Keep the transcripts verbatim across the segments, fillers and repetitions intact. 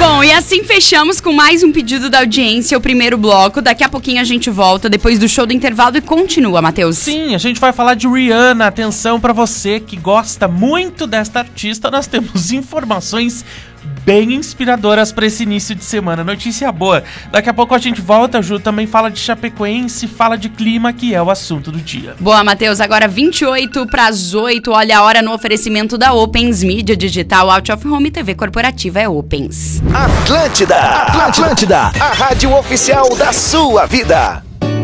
Bom, e assim fechamos com mais um pedido da audiência, o primeiro bloco. Daqui a pouquinho a gente volta depois do show do intervalo e continua, Matheus. Sim, a gente vai falar de Rihanna. Atenção pra você que gosta muito desta artista, nós temos informações bem inspiradoras para esse início de semana. Notícia boa. Daqui a pouco a gente volta, Ju, também fala de Chapecoense, fala de clima, que é o assunto do dia. Boa, Matheus. Agora vinte e oito para as oito. Olha a hora no oferecimento da Opens, mídia digital, out of home, T V corporativa é Opens. Atlântida, Atlântida, a rádio oficial da sua vida.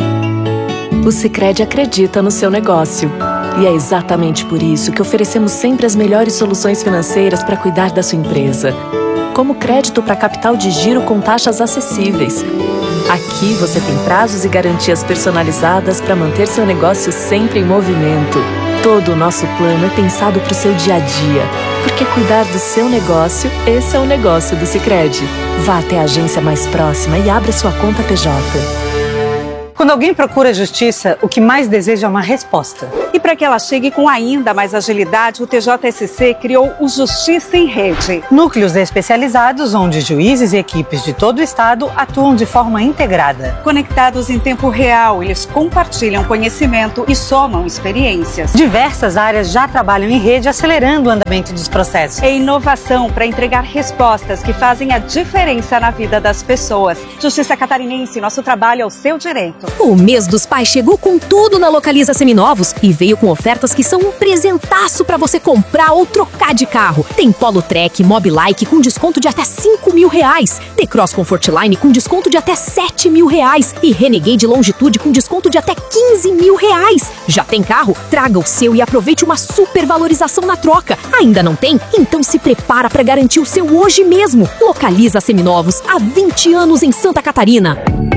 O Sicredi acredita no seu negócio. E é exatamente por isso que oferecemos sempre as melhores soluções financeiras para cuidar da sua empresa. Como crédito para capital de giro com taxas acessíveis. Aqui você tem prazos e garantias personalizadas para manter seu negócio sempre em movimento. Todo o nosso plano é pensado para o seu dia a dia. Porque cuidar do seu negócio, esse é o negócio do Sicredi. Vá até a agência mais próxima e abra sua conta P J. Quando alguém procura justiça, o que mais deseja é uma resposta. E para que ela chegue com ainda mais agilidade, o T J S C criou o Justiça em Rede. Núcleos especializados onde juízes e equipes de todo o estado atuam de forma integrada. Conectados em tempo real, eles compartilham conhecimento e somam experiências. Diversas áreas já trabalham em rede, acelerando o andamento dos processos. É inovação para entregar respostas que fazem a diferença na vida das pessoas. Justiça Catarinense, nosso trabalho é o seu direito. O mês dos pais chegou com tudo na Localiza Seminovos e veio com ofertas que são um presentaço pra você comprar ou trocar de carro. Tem Polo Trek, Mobilike com desconto de até cinco mil reais. T-Cross Comfortline com desconto de até sete mil reais. E Renegade Longitude com desconto de até quinze mil reais. Já tem carro? Traga o seu e aproveite uma super valorização na troca. Ainda não tem? Então se prepara pra garantir o seu hoje mesmo. Localiza Seminovos, há vinte anos em Santa Catarina.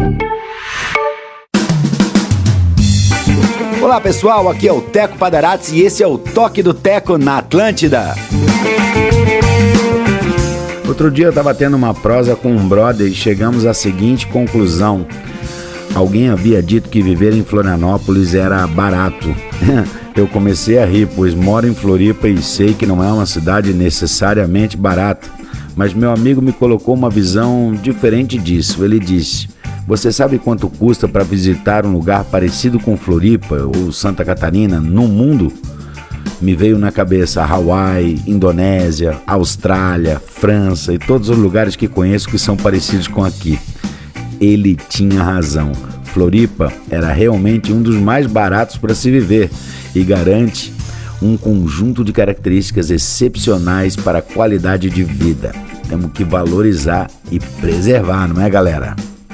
Olá pessoal, aqui é o Teco Padarates e esse é o Toque do Teco na Atlântida. Outro dia eu tava tendo uma prosa com um brother e chegamos à seguinte conclusão. Alguém havia dito que viver em Florianópolis era barato. Eu comecei a rir, pois moro em Floripa e sei que não é uma cidade necessariamente barata. Mas meu amigo me colocou uma visão diferente disso. Ele disse: você sabe quanto custa para visitar um lugar parecido com Floripa ou Santa Catarina no mundo? Me veio na cabeça Hawaii, Indonésia, Austrália, França e todos os lugares que conheço que são parecidos com aqui. Ele tinha razão. Floripa era realmente um dos mais baratos para se viver e garante um conjunto de características excepcionais para a qualidade de vida. Temos que valorizar e preservar, não é, galera?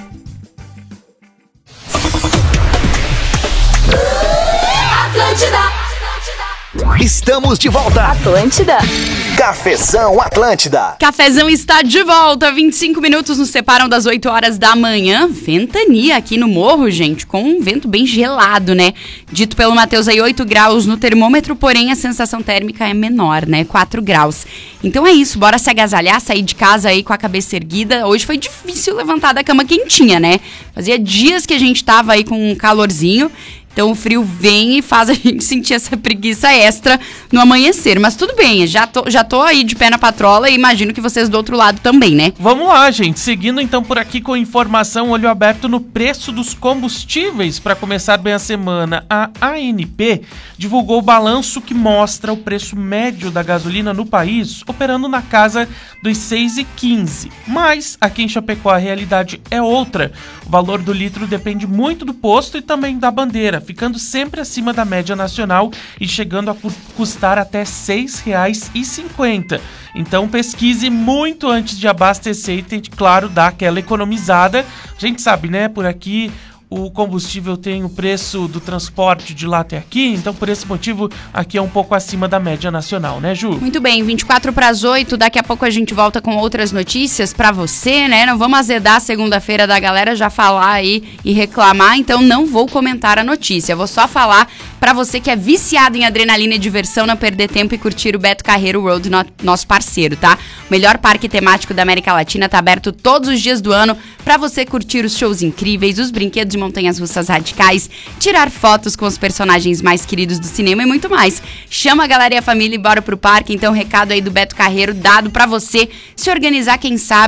Estamos de volta. Atlântida. Cafezão Atlântida. Cafezão está de volta. vinte e cinco minutos nos separam das oito horas da manhã. Ventania aqui no morro, gente, com um vento bem gelado, né? Dito pelo Matheus aí, oito graus no termômetro, porém a sensação térmica é menor, né? quatro graus. Então é isso, bora se agasalhar, sair de casa aí com a cabeça erguida. Hoje foi difícil levantar da cama quentinha, né? Fazia dias que a gente tava aí com um calorzinho. Então o frio vem e faz a gente sentir essa preguiça extra no amanhecer. Mas tudo bem, já tô, já tô aí de pé na patrola e imagino que vocês do outro lado também, né? Vamos lá, gente. Seguindo então por aqui com informação, olho aberto no preço dos combustíveis. Para começar bem a semana, a A N P divulgou o balanço que mostra o preço médio da gasolina no país, operando na casa dos seis reais e quinze centavos. Mas aqui em Chapecó a realidade é outra. O valor do litro depende muito do posto e também da bandeira, ficando sempre acima da média nacional e chegando a custar até seis reais e cinquenta centavos. Então pesquise muito antes de abastecer e tente, claro, dar aquela economizada. A gente sabe, né, por aqui o combustível tem o preço do transporte de lá até aqui, então por esse motivo aqui é um pouco acima da média nacional, né, Ju? Muito bem, vinte e quatro para as oito, daqui a pouco a gente volta com outras notícias pra você, né? Não vamos azedar a segunda-feira da galera já falar aí e reclamar, então não vou comentar a notícia, vou só falar pra você que é viciado em adrenalina e diversão, não perder tempo e curtir o Beto Carreiro World, no, nosso parceiro, tá? O melhor parque temático da América Latina tá aberto todos os dias do ano pra você curtir os shows incríveis, os brinquedos de montanhas russas radicais, tirar fotos com os personagens mais queridos do cinema e muito mais. Chama a galera e a família e bora pro parque. Então, recado aí do Beto Carreiro dado pra você se organizar, quem sabe,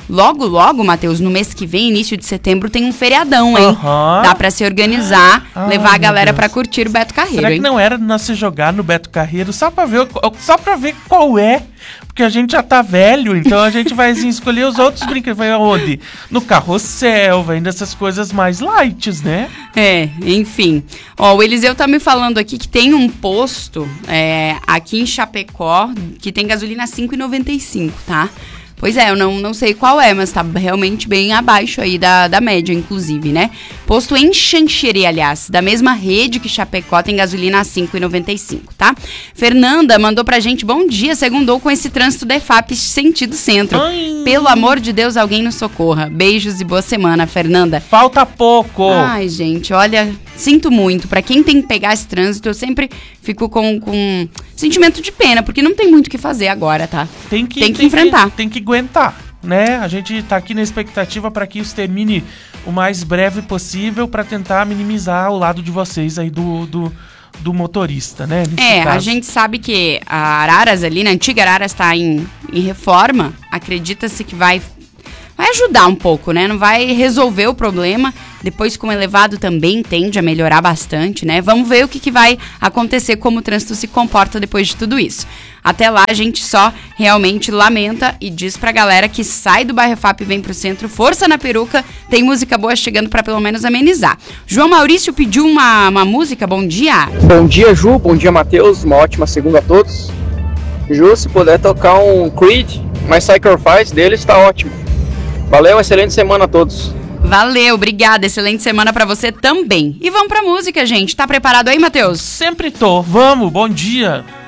logo, logo, Matheus, no mês que vem, início de setembro, tem um feriadão, hein? Aham. Dá pra se organizar, Ai, levar a meu galera Deus. pra curtir o Beto Carreiro, Será que hein? não era nós se jogar no Beto Carreiro só pra ver, o- só pra ver qual é? Porque a gente já tá velho, então a gente vai assim, escolher os outros brinquedos. Vai aonde? No carrossel, vai indo essas coisas mais lights, né? É, enfim. Ó, o Eliseu tá me falando aqui que tem um posto é, aqui em Chapecó que tem gasolina cinco reais e noventa e cinco centavos, tá? Pois é, eu não, não sei qual é, mas tá realmente bem abaixo aí da, da média, inclusive, né? Posto em Xanxerê, aliás, da mesma rede que Chapecó, tem gasolina a cinco reais e noventa e cinco centavos, tá? Fernanda mandou pra gente, bom dia, segundou com esse trânsito da E F A P sentido centro. Ai. Pelo amor de Deus, alguém nos socorra. Beijos e boa semana, Fernanda. Falta pouco. Ai, gente, olha, sinto muito. Pra quem tem que pegar esse trânsito, eu sempre fico com, com sentimento de pena, porque não tem muito o que fazer agora, tá? Tem que, tem que enfrentar. tem que aguentar, né? A gente tá aqui na expectativa para que isso termine o mais breve possível para tentar minimizar o lado de vocês aí do, do, do motorista, né? Nesse É, a caso. gente sabe que a Araras ali, na antiga Araras, tá em, em reforma. Acredita-se que vai, vai ajudar um pouco, né? Não vai resolver o problema. Depois, com o elevado, também tende a melhorar bastante, né? Vamos ver o que, que vai acontecer, como o trânsito se comporta depois de tudo isso. Até lá, a gente só realmente lamenta e diz pra galera que sai do bairro F A P e vem pro centro, força na peruca, tem música boa chegando pra pelo menos amenizar. João Maurício pediu uma, uma música, bom dia. Bom dia, Ju. Bom dia, Matheus. Uma ótima segunda a todos. Ju, se puder tocar um Creed, My Sacrifice dele, está ótimo. Valeu, excelente semana a todos. Valeu, obrigada, excelente semana pra você também. E vamos pra música, gente. Tá preparado aí, Matheus? Sempre tô. Vamos, bom dia.